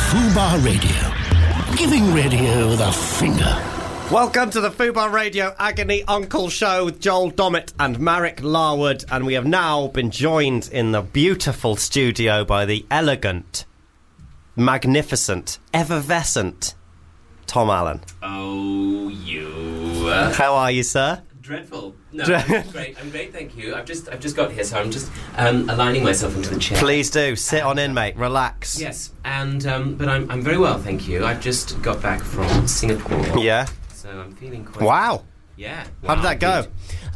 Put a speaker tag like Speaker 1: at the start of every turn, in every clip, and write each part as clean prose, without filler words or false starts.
Speaker 1: Fubar Radio. Giving radio the finger.
Speaker 2: Welcome to the Fubar Radio Agony Uncle Show with Joel Dommett and Marek Larwood, and we have now been joined in the beautiful studio by the elegant, magnificent, effervescent Tom Allen.
Speaker 3: Oh, you.
Speaker 2: How are you, sir?
Speaker 3: Dreadful. No, I'm great, thank you. I've just got here, so I'm just aligning myself into the chair.
Speaker 2: Please do. Sit on in, mate. Relax.
Speaker 3: Yes, and but I'm very well, thank you. I've just got back from Singapore.
Speaker 2: Yeah.
Speaker 3: So I'm feeling quite...
Speaker 2: Wow.
Speaker 3: Yeah.
Speaker 2: How did that go?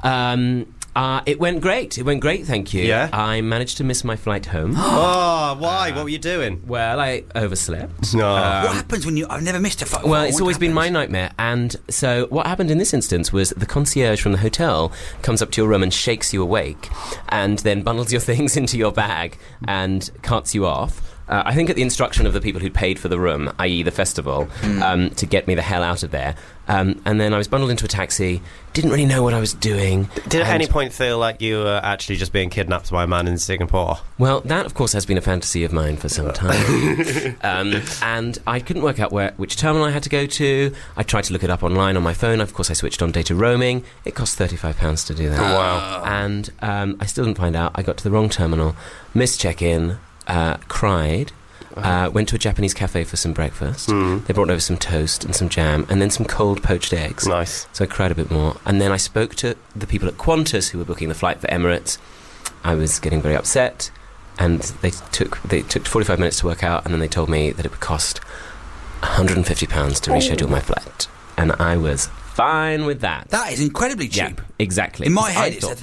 Speaker 3: It went great. It went great, thank you.
Speaker 2: Yeah?
Speaker 3: I managed to miss my flight home.
Speaker 2: Oh, why? What were you doing?
Speaker 3: Well, I overslept.
Speaker 2: No.
Speaker 4: What happens when I've never missed a flight?
Speaker 3: Well, it's always been my nightmare. And so what happened in this instance was the concierge from the hotel comes up to your room and shakes you awake and then bundles your things into your bag and carts you off. I think at the instruction of the people who'd paid for the room, i.e. the festival, to get me the hell out of there. And then I was bundled into a taxi, didn't really know what I was doing.
Speaker 2: Did at any point feel like you were actually just being kidnapped by a man in Singapore?
Speaker 3: Well, that, of course, has been a fantasy of mine for some time. And I couldn't work out which terminal I had to go to. I tried to look it up online on my phone. Of course, I switched on data roaming. It cost £35 to do that.
Speaker 2: Wow.
Speaker 3: And I still didn't find out. I got to the wrong terminal, missed check-in, cried, went to a Japanese cafe for some breakfast. They brought over some toast and some jam and then some cold poached eggs.
Speaker 2: Nice.
Speaker 3: So I cried a bit more. And then I spoke to the people at Qantas who were booking the flight for Emirates. I was getting very upset, and they took 45 minutes to work out, and then they told me that it would cost £150 to reschedule my flight. And I was fine with that.
Speaker 4: That is incredibly cheap.
Speaker 3: Yeah, exactly.
Speaker 4: In my head, it's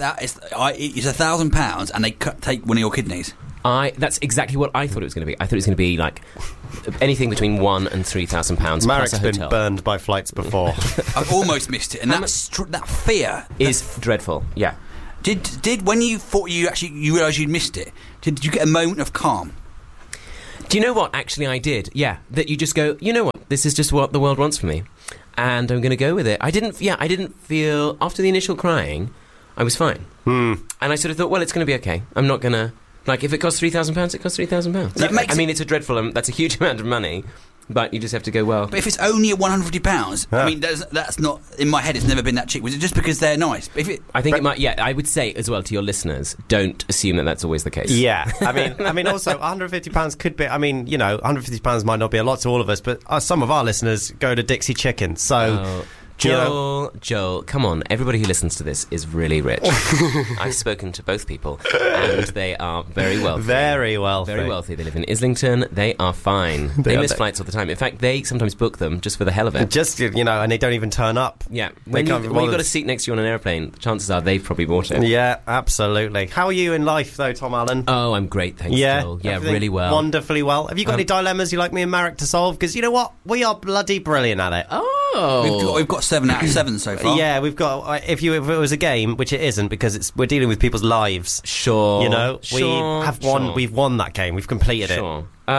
Speaker 4: £1,000 and they take one of your kidneys.
Speaker 3: That's exactly what I thought it was going to be. I thought it was going to be like anything between £1,000 and £3,000.
Speaker 2: Marek's been burned by flights before.
Speaker 4: I've almost missed it, and that fear
Speaker 3: is dreadful. Yeah.
Speaker 4: Did when you thought you realised you'd missed it? Did you get a moment of calm?
Speaker 3: Do you know what? Actually, I did. Yeah, that you just go, you know what? This is just what the world wants from me, and I'm going to go with it. I didn't feel after the initial crying, I was fine, and I sort of thought, well, it's going to be okay. I'm not going to. Like, if it costs £3,000, it costs £3,000. I mean, it's a dreadful... that's a huge amount of money, but you just have to go, well...
Speaker 4: But if it's only £150, I mean, that's not... In my head, it's never been that cheap. Was it just because they're nice?
Speaker 3: I think it might... Yeah, I would say, as well, to your listeners, don't assume that that's always the case.
Speaker 2: Yeah. I mean, also, £150 could be... I mean, you know, £150 might not be a lot to all of us, but some of our listeners go to Dixie Chicken, so...
Speaker 3: Joel, come on. Everybody who listens to this is really rich. I've spoken to both people, and they are very wealthy.
Speaker 2: Very wealthy.
Speaker 3: Very wealthy. They live in Islington. They are fine. They miss flights all the time. In fact, they sometimes book them just for the hell of it.
Speaker 2: Just, you know, and they don't even turn up.
Speaker 3: Yeah. When you've got a seat next to you on an airplane, the chances are they've probably bought it.
Speaker 2: Yeah, absolutely. How are you in life, though, Tom Allen?
Speaker 3: Oh, I'm great, thanks, Joel. Yeah, really well.
Speaker 2: Wonderfully well. Have you got any dilemmas you like me and Marek to solve? Because you know what? We are bloody brilliant at it.
Speaker 3: Oh.
Speaker 4: We've got 7 out of 7 so far.
Speaker 2: Yeah, we've got... If it was a game, which it isn't, because we're dealing with people's lives.
Speaker 3: Sure.
Speaker 2: You know?
Speaker 3: Sure,
Speaker 2: we've won that game. We've completed it.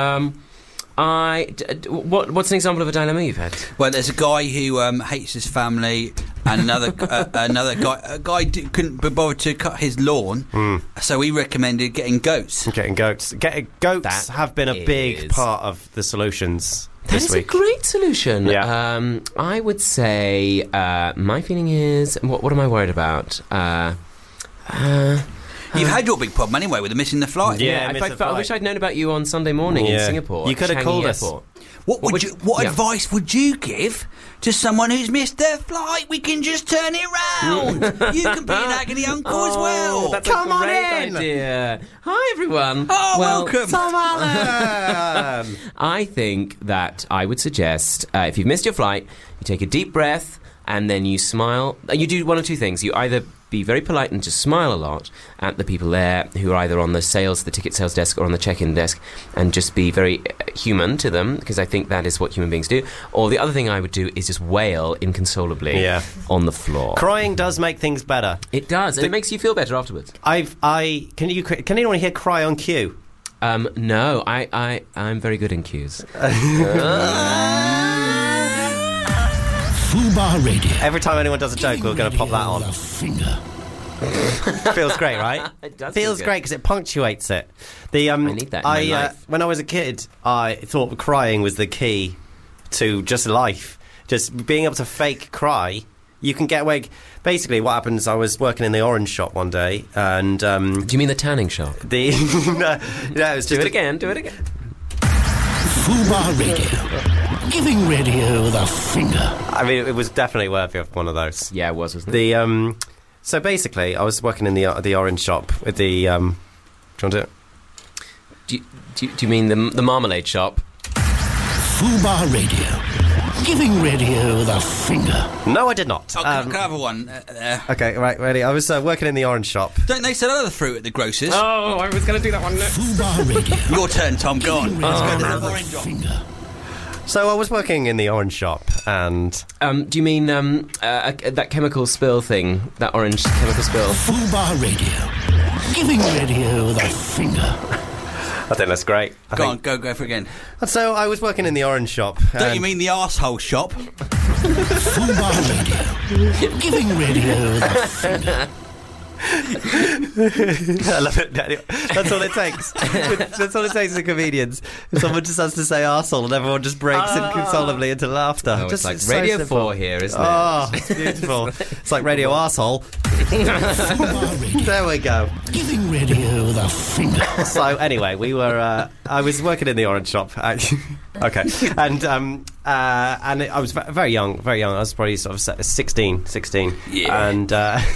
Speaker 3: What's an example of a dilemma you've had?
Speaker 4: Well, there's a guy who hates his family, and another guy couldn't be bothered to cut his lawn, so he recommended getting goats.
Speaker 2: Goats have been a big part of the solutions this week.
Speaker 3: That is a great solution.
Speaker 2: Yeah.
Speaker 3: I would say my feeling is... What am I worried about?
Speaker 4: You've had your big problem anyway with missing the flight.
Speaker 3: Yeah, I wish I'd known about you on Sunday morning in Singapore.
Speaker 2: You could have called us.
Speaker 4: What advice would you give to someone who's missed their flight? We can just turn it round. You can be an agony uncle as well.
Speaker 3: That's
Speaker 2: Come
Speaker 3: a
Speaker 2: on
Speaker 3: great
Speaker 2: in.
Speaker 3: idea. Hi, everyone.
Speaker 4: Welcome.
Speaker 2: Tom Allen.
Speaker 3: I think that I would suggest, if you've missed your flight, you take a deep breath and then you smile. You do one of two things. You either be very polite and just smile a lot at the people there who are either on the ticket sales desk or on the check-in desk, and just be very human to them, because I think that is what human beings do. Or the other thing I would do is just wail inconsolably on the floor.
Speaker 2: Crying does make things better.
Speaker 3: It does, and it makes you feel better afterwards.
Speaker 2: Can anyone here cry on cue?
Speaker 3: No, I'm very good in cues.
Speaker 1: Fubar Radio.
Speaker 2: Every time anyone does a joke, we're going to pop that on.
Speaker 1: Finger.
Speaker 2: Feels great, right?
Speaker 3: It does
Speaker 2: Feels
Speaker 3: feel
Speaker 2: great
Speaker 3: good.
Speaker 2: because it punctuates it. I
Speaker 3: need that in my life.
Speaker 2: When I was a kid, I thought crying was the key to just life. Just being able to fake cry. You can get away. Basically, what happens? I was working in the orange shop one day, and
Speaker 3: Do you mean the tanning shop?
Speaker 2: no, it was
Speaker 3: Do
Speaker 2: just
Speaker 3: it again. Do it again.
Speaker 1: Fubar Radio. Giving radio the finger.
Speaker 2: I mean, it was definitely worthy of one of those.
Speaker 3: Yeah, it was, wasn't it?
Speaker 2: So basically, I was working in the orange shop with the. Do you want to do it?
Speaker 3: Do you mean the marmalade shop?
Speaker 1: Fubar Radio. Giving radio the finger.
Speaker 2: No, I did not.
Speaker 4: Oh, can I have one?
Speaker 2: Okay, right, ready. I was working in the orange shop.
Speaker 4: Don't they sell other fruit at the grocers?
Speaker 3: Oh, I was going to do that one next.
Speaker 1: Fubar Radio.
Speaker 4: Your turn, Tom. Go on. Let's go to the
Speaker 1: the
Speaker 4: orange one.
Speaker 1: finger.
Speaker 2: So I was working in the orange shop, and
Speaker 3: Do you mean that chemical spill thing? That orange chemical spill?
Speaker 1: Fubar Radio. Giving radio the finger.
Speaker 2: I think that's great.
Speaker 4: Go on, go for it again.
Speaker 2: So I was working in the orange shop.
Speaker 4: Don't you mean the arsehole shop?
Speaker 1: Fubar Radio. Giving radio the finger.
Speaker 2: I love it. That's all it takes. That's all it takes in comedians. Someone just has to say arsehole and everyone just breaks inconsolably into laughter.
Speaker 3: Oh,
Speaker 2: just,
Speaker 3: it's like Radio
Speaker 2: so simple.
Speaker 3: 4 here, isn't it?
Speaker 2: Oh, it's beautiful. It's like Radio Arsehole.
Speaker 1: Fubar Radio.
Speaker 2: There we go.
Speaker 1: Giving radio the finger.
Speaker 2: So anyway, we were. I was working in the orange shop. Okay, and I was very young. I was probably sort of 16.
Speaker 4: Yeah.
Speaker 2: And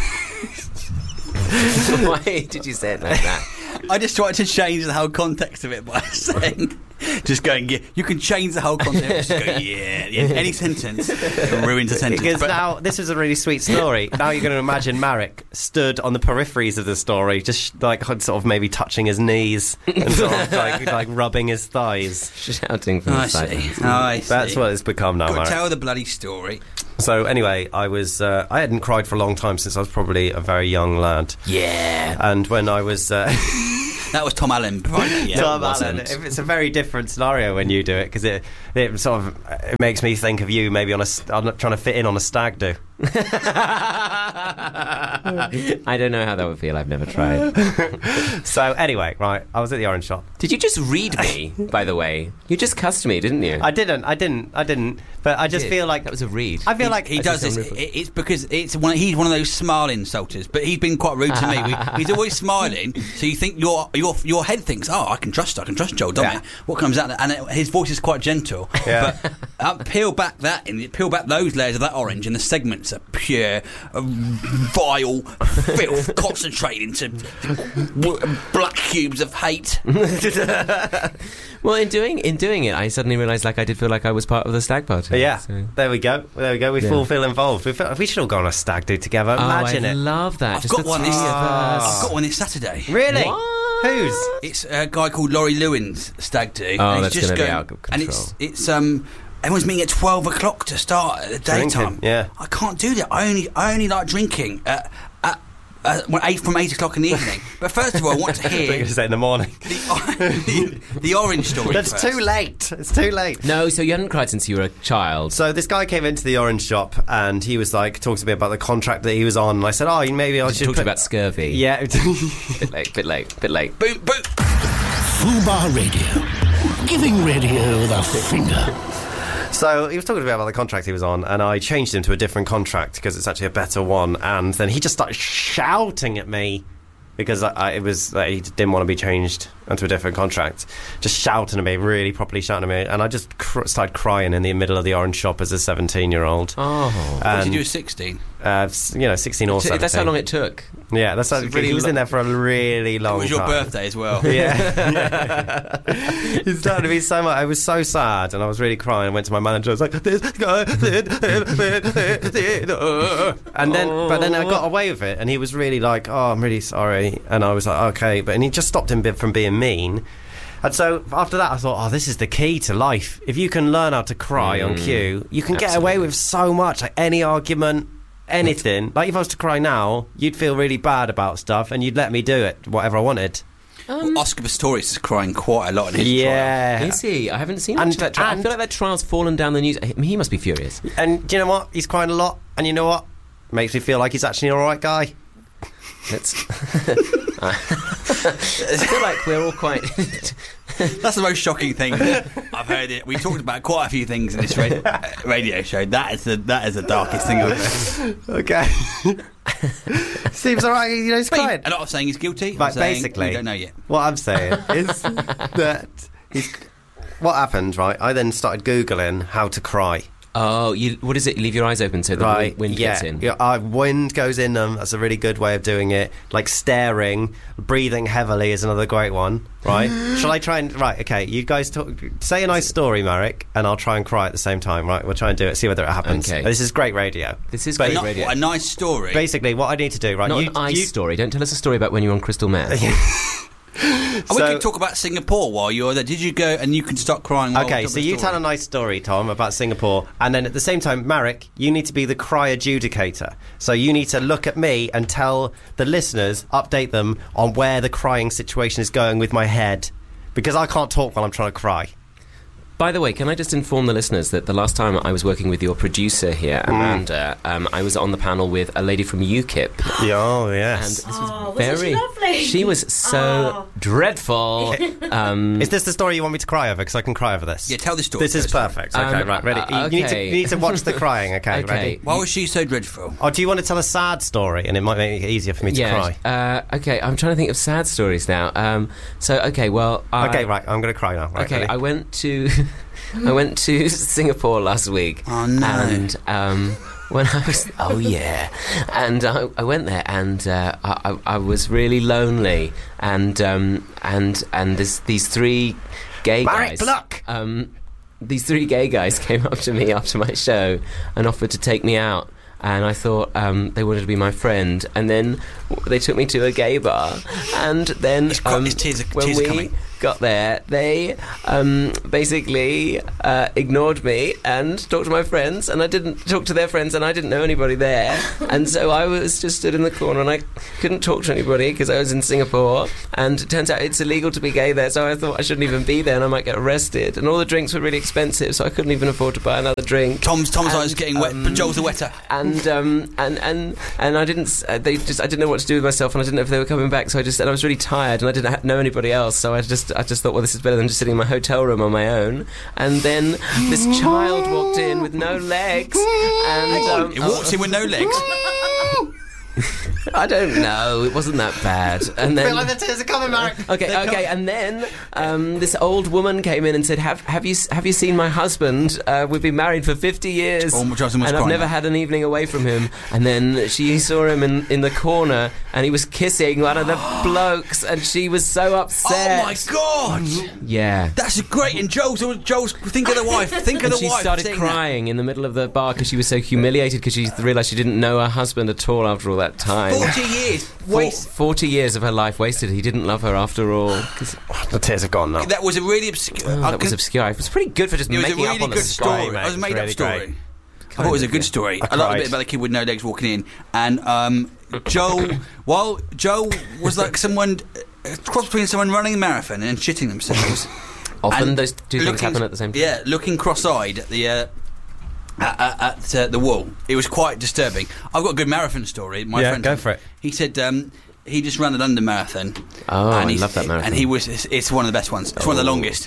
Speaker 3: Why did you say it like that?
Speaker 4: I just tried to change the whole context of it by saying, just going, yeah. You can change the whole context. Just go, yeah. Any sentence ruins a sentence.
Speaker 2: because
Speaker 4: But
Speaker 2: now this is a really sweet story. Now you're going to imagine Marek stood on the peripheries of the story, just like sort of maybe touching his knees and sort of like rubbing his thighs.
Speaker 3: Shouting from the
Speaker 4: I
Speaker 3: side.
Speaker 4: see. I see.
Speaker 2: That's what it's become now,
Speaker 4: Got to
Speaker 2: Marek.
Speaker 4: tell the bloody story.
Speaker 2: So anyway, I hadn't cried for a long time since I was probably a very young lad.
Speaker 4: Yeah.
Speaker 2: And when I was
Speaker 4: That was Tom Allen. Right? Yeah.
Speaker 2: Tom
Speaker 3: wasn't.
Speaker 2: Allen, if it's a very different scenario when you do it, because it sort of it makes me think of you maybe on trying to fit in on a stag do.
Speaker 3: I don't know how that would feel. I've never tried.
Speaker 2: So anyway, right, I was at the orange shop.
Speaker 3: Did you just read me, by the way? You just cussed me, didn't you?
Speaker 2: I didn't. But I just feel like
Speaker 3: that was a read.
Speaker 2: I feel like
Speaker 4: He does this. It's because he's one of those smile insulters, but he's been quite rude to me. He's always smiling, so you think your head thinks, oh, I can trust Joel Dommett.
Speaker 2: Yeah.
Speaker 4: What comes out, and his voice is quite gentle.
Speaker 2: Yeah.
Speaker 4: But peel back those layers of that orange, and the segments are pure, vile filth concentrated into black cubes of hate.
Speaker 3: Well, in doing it, I suddenly realised I did feel like I was part of the stag party.
Speaker 2: Yeah,
Speaker 3: So.
Speaker 2: there we go. We all feel involved. We should all go on a stag do together. Imagine
Speaker 3: I
Speaker 2: it.
Speaker 3: love that.
Speaker 4: I've
Speaker 3: Just
Speaker 4: got
Speaker 3: the
Speaker 4: one
Speaker 3: three
Speaker 4: this.
Speaker 3: of us.
Speaker 4: I've got one this Saturday.
Speaker 2: Really?
Speaker 3: What?
Speaker 2: Whose?
Speaker 4: It's a guy called Laurie Lewin's stag do.
Speaker 3: Oh,
Speaker 4: and
Speaker 3: that's
Speaker 4: he's just
Speaker 3: gonna be
Speaker 4: going-
Speaker 3: out of
Speaker 4: And
Speaker 3: control.
Speaker 4: it's everyone's meeting at 12 o'clock to start at the
Speaker 2: Drinking,
Speaker 4: daytime.
Speaker 2: yeah.
Speaker 4: I can't do that. I only like drinking from 8 o'clock in the evening. But first of all, I want to
Speaker 2: I thought you were
Speaker 4: hear
Speaker 2: going to say in the morning.
Speaker 4: the orange story.
Speaker 2: That's
Speaker 4: first.
Speaker 2: too late. It's too late.
Speaker 3: No, so you hadn't cried since you were a child.
Speaker 2: So this guy came into the orange shop and he was like talking to me about the contract that he was on. And I said, "Oh, maybe I
Speaker 3: She
Speaker 2: should
Speaker 3: talked
Speaker 2: put."
Speaker 3: about scurvy.
Speaker 2: Yeah.
Speaker 3: Bit late.
Speaker 4: Boom, boom.
Speaker 1: Fubar Radio. Giving radio the finger.
Speaker 2: So he was talking to me about the contract he was on, and I changed him to a different contract because it's actually a better one. And then he just started shouting at me because it was he didn't want to be changed onto a different contract. Just shouting at me, really properly shouting at me, and I just started crying in the middle of the orange shop as a 17-year-old.
Speaker 3: Oh.
Speaker 4: What did you do at 16?
Speaker 2: 16 or 17.
Speaker 3: That's how long it took.
Speaker 2: Yeah, that's how,
Speaker 3: really
Speaker 2: he was in there for a really long
Speaker 4: It
Speaker 2: time.
Speaker 4: was your birthday as well.
Speaker 2: Yeah. He started to be so much. I was so sad, and I was really crying. I went to my manager. I was like, "This guy," and then I got away with it, and he was really like, "Oh, I'm really sorry," and I was like, "Okay," and he just stopped him from being mean. And so after that, I thought, "Oh, this is the key to life. If you can learn how to cry on cue, you can get away with so much. Like any argument." Anything. Like if I was to cry now, you'd feel really bad about stuff and you'd let me do it, whatever I wanted.
Speaker 4: Well, Oscar Pistorius is crying quite a lot in his
Speaker 2: Yeah.
Speaker 3: Is he? I haven't seen
Speaker 2: And-
Speaker 3: much of that trial. I
Speaker 2: and-
Speaker 3: feel like that trial's fallen down the news. He must be furious.
Speaker 2: And do you know what? He's crying a lot. And you know what? Makes me feel like he's actually an alright guy.
Speaker 3: Let's. I feel like we're all quite.
Speaker 4: That's the most shocking thing I've heard. It. We talked about quite a few things in this radio show. That is the darkest thing I've heard.
Speaker 2: Okay. Seems alright, he's crying.
Speaker 4: I'm not saying he's guilty.
Speaker 2: Right, basically,
Speaker 4: we don't know yet.
Speaker 2: What I'm saying is that what happened, right? I then started Googling how to cry.
Speaker 3: Oh, what is it? You leave your eyes open so the wind gets in.
Speaker 2: Yeah, wind goes in them. That's a really good way of doing it. Like staring, breathing heavily is another great one, right? Shall I try and... Right, okay, you guys say a nice story, Marek, and I'll try and cry at the same time, right? We'll try and do it, see whether it happens.
Speaker 3: Okay.
Speaker 2: This is great radio.
Speaker 3: This is great radio.
Speaker 4: What a nice story.
Speaker 2: Basically, what I need to do, right...
Speaker 3: Not an ice story. Don't tell us a story about when you were on crystal meth.
Speaker 4: We could talk about Singapore while you're there. Did you go and you can start crying while
Speaker 2: Okay, so you tell a nice story, Tom, about Singapore, and then at the same time, Marek, you need to be the cry adjudicator. So you need to look at me and tell the listeners, update them on where the crying situation is going with my head, because I can't talk while I'm trying to cry.
Speaker 3: By the way, can I just inform the listeners that the last time I was working with your producer here, Amanda, I was on the panel with a lady from UKIP.
Speaker 2: Oh, yes.
Speaker 3: And this was
Speaker 5: wasn't she lovely?
Speaker 3: She was so dreadful.
Speaker 2: Is this the story you want me to cry over? Because I can cry over this.
Speaker 4: Yeah, tell the story.
Speaker 2: This is perfect. Okay, right, ready.
Speaker 3: okay.
Speaker 2: You need to watch the crying, okay? Ready?
Speaker 4: Why was she so dreadful?
Speaker 2: Or do you want to tell a sad story, and it might make it easier for me to cry?
Speaker 3: Okay, I'm trying to think of sad stories now. Okay, right, I'm going to cry now. Right, okay,
Speaker 2: ready?
Speaker 3: I went to Singapore last week.
Speaker 4: Oh, no.
Speaker 3: And when I was... Oh, yeah. And I went there, and I was really lonely. And there's these three gay guys...
Speaker 2: Marek, look!
Speaker 3: These three gay guys came up to me after my show and offered to take me out. And I thought they wanted to be my friend. And then they took me to a gay bar. And then when we got there, they basically ignored me and talked to my friends. And I didn't talk to their friends, and I didn't know anybody there. And so I was just stood in the corner, and I couldn't talk to anybody because I was in Singapore. And it turns out it's illegal to be gay there, so I thought I shouldn't even be there and I might get arrested. And all the drinks were really expensive, so I couldn't even afford to buy another drink.
Speaker 4: Tom's eyes getting wet, but Joel's the wetter.
Speaker 3: And I didn't. I didn't know what to do with myself, and I didn't know if they were coming back. So I was really tired, and I didn't know anybody else. So I just thought, well, this is better than just sitting in my hotel room on my own. And then this child walked in with no legs, and
Speaker 4: it walked in with no legs.
Speaker 3: I don't know. It wasn't that bad. And then,
Speaker 2: I feel like the tears are coming, Marek.
Speaker 3: Okay. And then this old woman came in and said, "Have you seen my husband? We've been married for 50 years, and I've never had an evening away from him." And then she saw him in the corner, and he was kissing one of the blokes, and she was so upset.
Speaker 4: Oh my God!
Speaker 3: Yeah,
Speaker 4: that's great. And Joel's think of the wife. Think of the wife.
Speaker 3: She started crying in the middle of the bar because she was so humiliated because she realised she didn't know her husband at all after all that time.
Speaker 4: 40 years.
Speaker 3: 40 years of her life wasted. He didn't love her after all.
Speaker 2: The tears have gone now.
Speaker 4: That was a really obscure...
Speaker 3: that was obscure. It was pretty good for just making up on the
Speaker 4: story.
Speaker 3: spot.
Speaker 4: It was a made-up story.
Speaker 2: Great.
Speaker 4: I thought it was a good story. I liked the bit about the kid with no legs walking in. And Joel was like someone... cross between someone running a marathon and shitting themselves.
Speaker 3: Often those two things happen at the same time.
Speaker 4: Yeah, looking cross-eyed at the... At the wall. It was quite disturbing. I've got a good marathon story. My friend,
Speaker 2: go for it.
Speaker 4: He said he just ran the London Marathon.
Speaker 3: Oh, I love that marathon.
Speaker 4: And it's one of the best ones. It's one of the longest.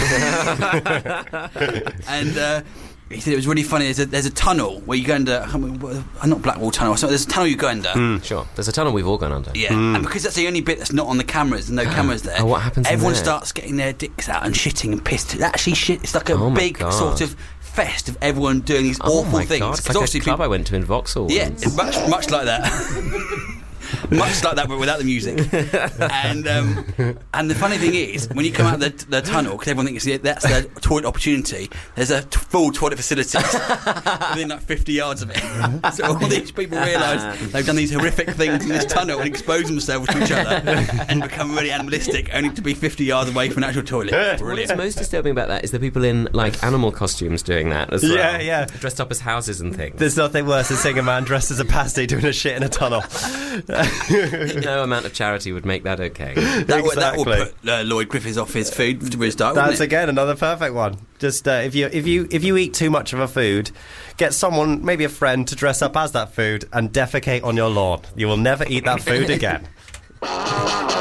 Speaker 4: And he said it was really funny. There's a tunnel where you go under. Not Blackwall Tunnel. There's a tunnel you go under.
Speaker 3: Sure. There's a tunnel we've all gone under.
Speaker 4: Yeah. And because that's the only bit that's not on the cameras, and no cameras there.
Speaker 3: Oh, what happens?
Speaker 4: Everyone starts getting their dicks out and shitting and pissed. Actually, shit. It's like a big sort of fest of everyone doing these awful things.
Speaker 3: God, it's like a club I went to in Vauxhall.
Speaker 4: Yeah, much like that. Much like that, but without the music. And the funny thing is, when you come out the tunnel, because everyone thinks that's their toilet opportunity, there's a full toilet facility within like 50 yards of it. So all these people realise they've done these horrific things in this tunnel and exposed themselves to each other and become really animalistic, only to be 50 yards away from an actual toilet. Brilliant.
Speaker 3: What's most disturbing about that is the people in like animal costumes doing that as well.
Speaker 2: Yeah.
Speaker 3: Dressed up as houses and things.
Speaker 2: There's nothing worse than seeing a man dressed as a pasty doing a shit in a tunnel.
Speaker 3: No amount of charity would make that okay.
Speaker 4: That will put Lloyd Griffiths off his food to restart.
Speaker 2: That's again another perfect one. Just if you eat too much of a food, get someone, maybe a friend, to dress up as that food and defecate on your lawn. You will never eat that food again.